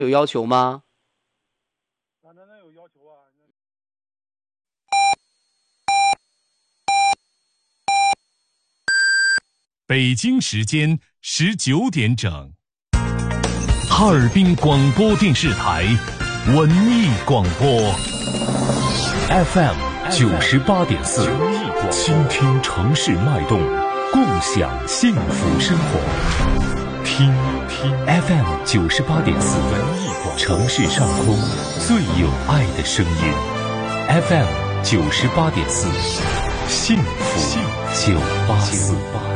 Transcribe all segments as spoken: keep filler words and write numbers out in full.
有要求吗？ 那那那有要求啊。 北京时间十九点整，哈尔滨广播电视台文艺广播 F M 九十八点四，倾听城市脉动，共享幸福生活。听听 F M 九十八点四，文艺广播，城市上空最有爱的声音。F M 九十八点四，幸福九八四。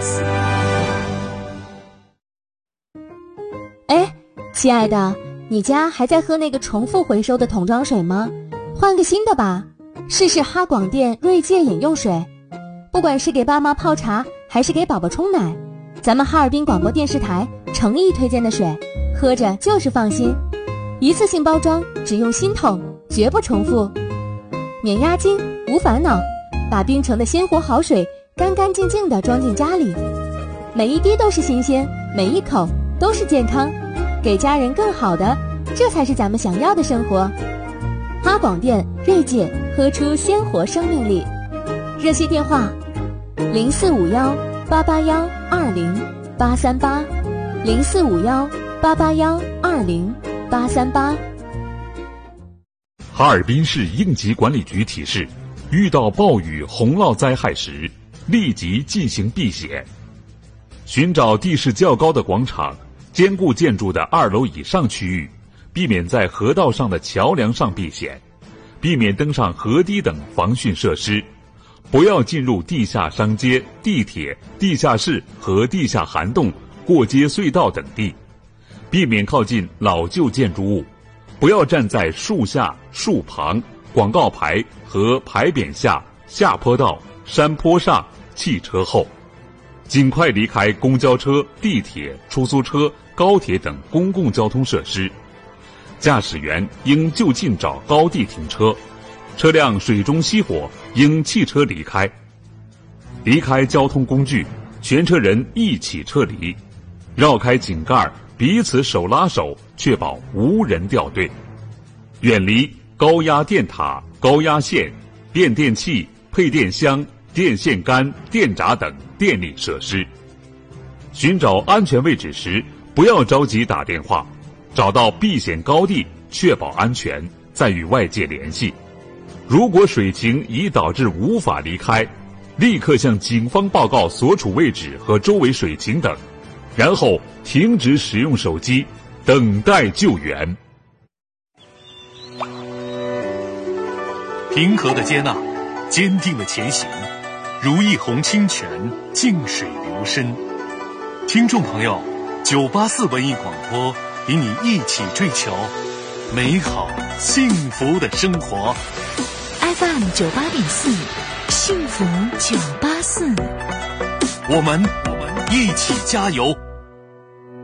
哎，亲爱的，你家还在喝那个重复回收的桶装水吗？换个新的吧，试试哈广电锐界饮用水。不管是给爸妈泡茶，还是给宝宝冲奶，咱们哈尔滨广播电视台诚意推荐的水，喝着就是放心。一次性包装，只用新桶，绝不重复，免押金，无烦恼，把冰城的鲜活好水干干净净地装进家里，每一滴都是新鲜，每一口都是健康，给家人更好的，这才是咱们想要的生活。哈广电锐界，喝出鲜活生命力。热线电话零四五幺八八幺二零八三八，零四五幺八八幺二零八三八。 哈尔滨市应急管理局提示：遇到暴雨、洪涝灾害时，立即进行避险。寻找地势较高的广场、坚固建筑的二楼以上区域，避免在河道上的桥梁上避险，避免登上河堤等防汛设施，不要进入地下商街、地铁、地下室和地下涵洞、过街隧道等地，避免靠近老旧建筑物，不要站在树下、树旁、广告牌和牌匾下、下坡道、山坡上、汽车后，尽快离开公交车、地铁、出租车、高铁等公共交通设施。驾驶员应就近找高地停车，车辆水中熄火应弃车离开。离开交通工具，全车人一起撤离，绕开井盖，彼此手拉手，确保无人掉队。远离高压电塔、高压线、变电器、配电箱、电线杆、电闸等电力设施。寻找安全位置时，不要着急打电话，找到避险高地，确保安全，再与外界联系。如果水情已导致无法离开，立刻向警方报告所处位置和周围水情等，然后停止使用手机，等待救援。 平和的接纳，坚定的前行，如一泓清泉，静水流深。听众朋友，九八四文艺广播与你一起追求美好幸福的生活。 F M 九八点四，幸福九八四， 我们我们一起加油。